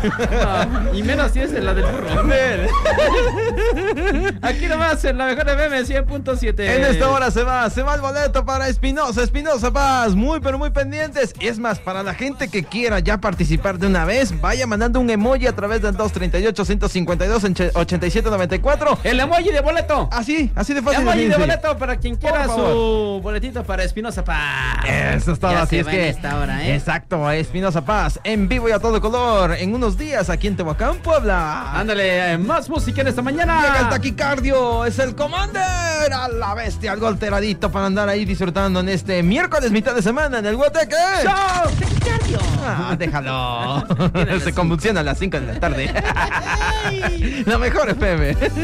No, y menos si es la del burro. Aquí nomás en la mejor FM 100.7. En esta hora se va el boleto para Espinosa Paz. Muy pero muy pendientes. Es más, para la gente que quiera ya participar de una vez, vaya mandando un emoji a través del 238-152-8794. El emoji de boleto. Así de fácil. Emoji de boleto para quien quiera Por su favor. boletito para Espinosa Paz. Eso es todo, Ya así se es va que en esta hora, ¿eh? Exacto, Espinosa Paz en vivo y a todo color en unos días aquí en Tehuacán, Puebla. Ándale, más música en esta mañana. Llega el taquicardio, es el Commander, a la bestia, algo alteradito para andar ahí disfrutando en este miércoles mitad de semana en el Guateque. ¡Chao! ¡Taquicardio! Déjalo. Se convulsiona a las 5 de la tarde. La mejor FM.